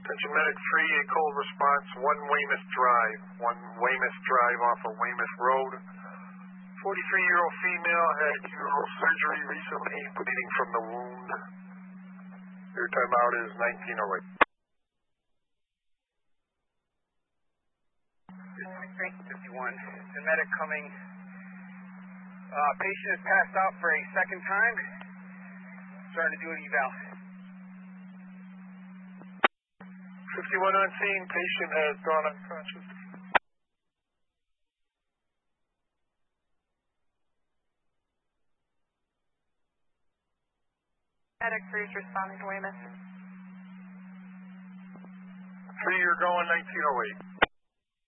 Attention medic 3, a cold response, 1 Weymouth Drive. 1 Weymouth Drive off of Weymouth Road. 43-year-old female had uterine surgery recently, bleeding from the wound. Your timeout is 1908. 51. The medic coming. Patient has passed out for a second time. Starting to do an eval. 51 on scene. Patient has gone unconscious. Medic 3 is responding to Weymouth. 3, you're going 1908.